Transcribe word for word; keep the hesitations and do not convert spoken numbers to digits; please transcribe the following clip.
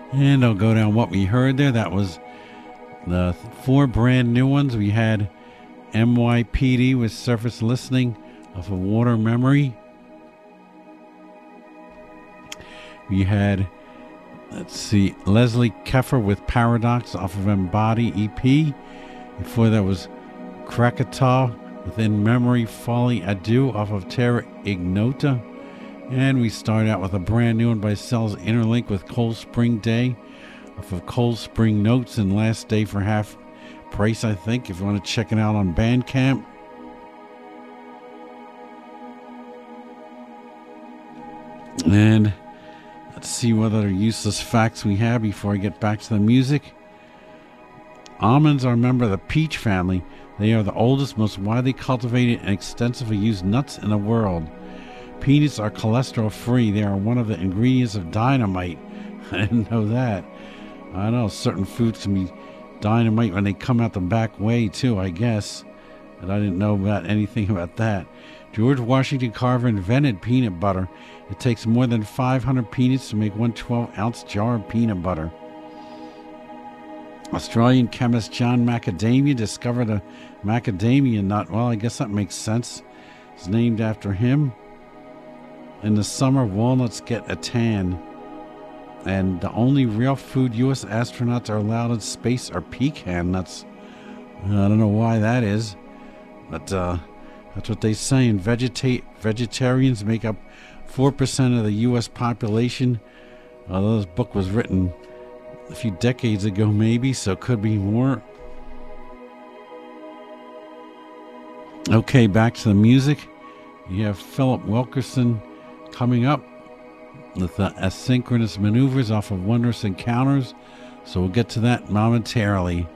And I'll go down what we heard there. That was the four brand new ones. We had M Y P D with Surface Listening off of Water Memory. We had, let's see, Leslie Keffer with Paradox off of Embody E P. Before that was Krakatoa with In Memory Folly Adieu off of Terra Ignota. And we start out with a brand new one by Cells Interlink with Cold Spring Day off of Cold Spring Notes and Last Day for Half Price, I think, if you want to check it out on Bandcamp. And let's see what other useless facts we have before I get back to the music. Almonds are a member of the peach family. They are the oldest, most widely cultivated, and extensively used nuts in the world. Peanuts are cholesterol free. They are one of the ingredients of dynamite. I didn't know that. I know certain foods can be dynamite when they come out the back way too, I guess. But I didn't know about anything about that. George Washington Carver invented peanut butter. It takes more than five hundred peanuts to make one twelve ounce jar of peanut butter. Australian chemist John Macadamia discovered a macadamia nut. Well, I guess that makes sense. It's named after him. In the summer, walnuts get a tan. And the only real food U S astronauts are allowed in space are pecan nuts. I don't know why that is, but uh, that's what they say. And vegeta- vegetarians make up four percent of the U S population. Uh, this book was written a few decades ago, maybe, so it could be more. Okay, back to the music. You have Philip Wilkerson coming up with the asynchronous maneuvers off of Wondrous Encounters, so we'll get to that momentarily.